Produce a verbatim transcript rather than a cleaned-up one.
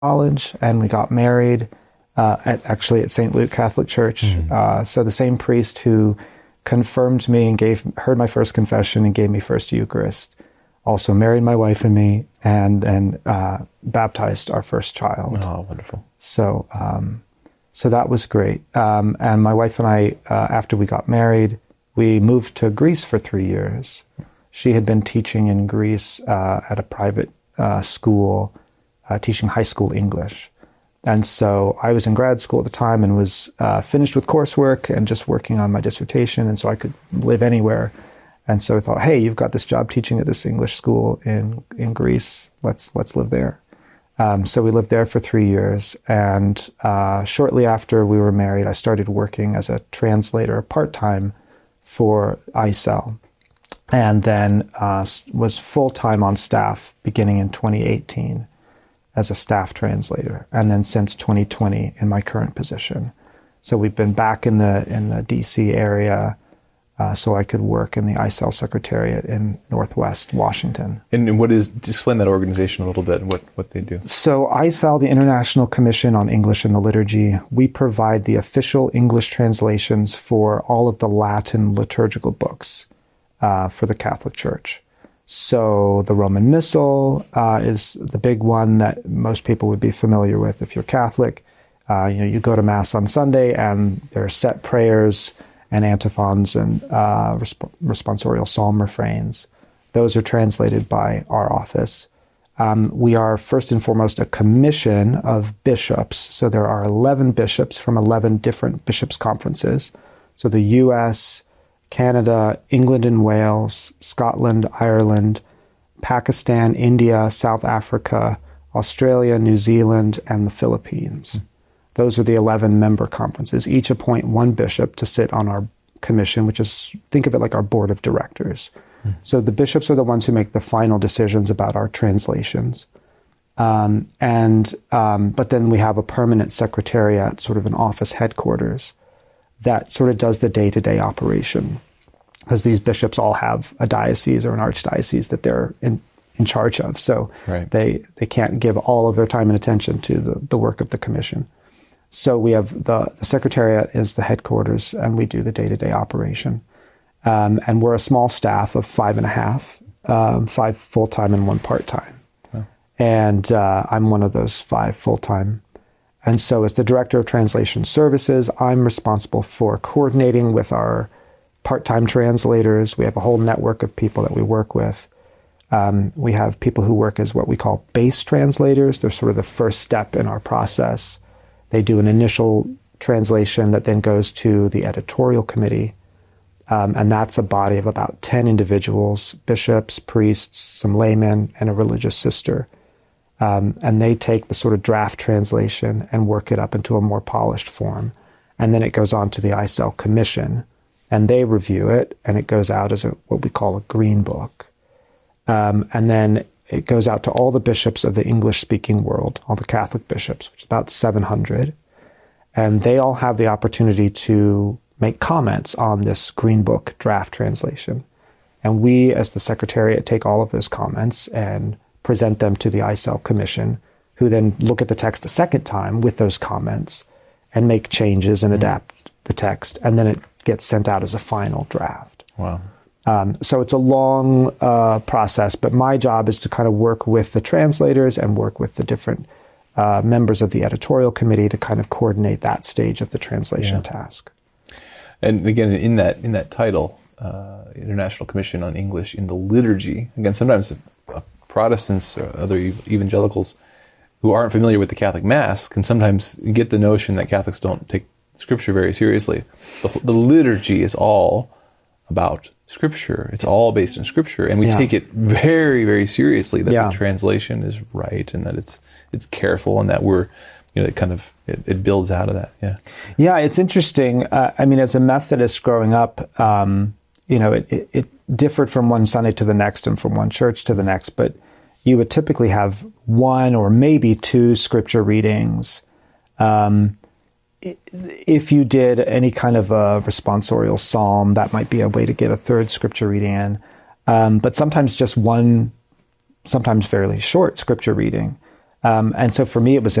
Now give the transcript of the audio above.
college, and we got married uh, at actually at Saint Luke Catholic Church. Mm-hmm. Uh, so the same priest who confirmed me and gave heard my first confession and gave me first Eucharist also married my wife and me, and and uh, baptized our first child. Oh, wonderful! So um, so that was great. Um, and my wife and I, uh, after we got married, we moved to Greece for three years. She had been teaching in Greece uh, at a private uh, school, uh, teaching high school English. And so I was in grad school at the time and was uh, finished with coursework and just working on my dissertation, and so I could live anywhere. And so I thought, hey, you've got this job teaching at this English school in, in Greece. Let's let's live there. Um, so we lived there for three years, and uh, shortly after we were married, I started working as a translator part-time for I S E L, and then uh, was full-time on staff beginning in twenty eighteen. As a staff translator, and then since twenty twenty in my current position. So we've been back in the in the D C area, uh, so I could work in the I S E L Secretariat in Northwest Washington. And what is, explain that organization a little bit, and what, what they do. So I S E L, the International Commission on English and the Liturgy, we provide the official English translations for all of the Latin liturgical books uh, for the Catholic Church. So the Roman Missal uh, is the big one that most people would be familiar with if you're Catholic. Uh, you know, you go to Mass on Sunday, and there are set prayers and antiphons and uh, resp- responsorial psalm refrains. Those are translated by our office. Um, we are first and foremost a commission of bishops. So there are eleven bishops from eleven different bishops' conferences. So the U S, Canada, England and Wales, Scotland, Ireland, Pakistan, India, South Africa, Australia, New Zealand, and the Philippines. Mm. Those are the eleven member conferences. Each appoint one bishop to sit on our commission, which is, think of it like our board of directors. Mm. So the bishops are the ones who make the final decisions about our translations. Um, and um, but then we have a permanent secretariat, sort of an office headquarters, that sort of does the day-to-day operation, because these bishops all have a diocese or an archdiocese that they're in, in charge of. So right. they, they can't give all of their time and attention to the, the work of the commission. So we have the, the secretariat is the headquarters, and we do the day-to-day operation. Um, and we're a small staff of five and a half, um, five full-time and one part-time. Oh. And uh, I'm one of those five full-time. And so as the Director of Translation Services, I'm responsible for coordinating with our part-time translators. We have a whole network of people that we work with. Um, we have people who work as what we call base translators. They're sort of the first step in our process. They do an initial translation that then goes to the editorial committee. Um, and that's a body of about ten individuals, bishops, priests, some laymen, and a religious sister. Um, and they take the sort of draft translation and work it up into a more polished form. And then it goes on to the I S E L Commission, and they review it, and it goes out as a, what we call a green book. Um, and then it goes out to all the bishops of the English-speaking world, all the Catholic bishops, which is about seven hundred. And they all have the opportunity to make comments on this green book draft translation. And we, as the Secretariat, take all of those comments and present them to the I S E L Commission, who then look at the text a second time with those comments and make changes and mm-hmm. adapt the text, and then it gets sent out as a final draft. Wow. Um, so it's a long uh, process, but my job is to kind of work with the translators and work with the different uh, members of the editorial committee to kind of coordinate that stage of the translation yeah. task. And again, in that in that title, uh, International Commission on English in the Liturgy, again, sometimes uh, Protestants or other evangelicals who aren't familiar with the Catholic Mass can sometimes get the notion that Catholics don't take Scripture very seriously. The, the liturgy is all about Scripture. It's all based in Scripture, and we yeah. take it very, very seriously that yeah. the translation is right and that it's it's careful and that we're, you know, it kind of it, it builds out of that. Yeah, yeah, it's interesting. Uh, I mean, as a Methodist growing up, um, you know, it, it, it differed from one Sunday to the next and from one church to the next, but you would typically have one or maybe two Scripture readings. Um, If you did any kind of a responsorial psalm, that might be a way to get a third Scripture reading in. Um, but sometimes just one, sometimes fairly short Scripture reading. Um, and so for me, it was